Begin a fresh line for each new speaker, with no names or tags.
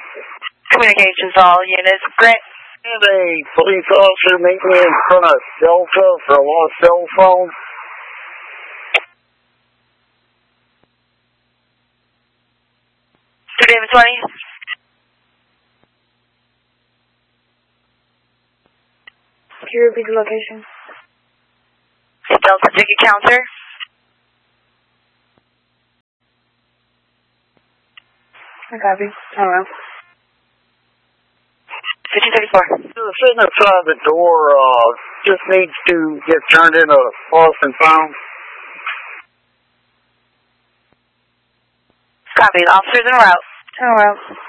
Communications all units. Grant.
And a police officer meet me in front of Delta for a lost cell phone.
David 20.
Can you repeat the location?
Delta ticket counter.
I copy. Turn around.
1534.
Sitting outside the door, just needs to get turned into lost and found.
Copy. Officers en route.
Turn around.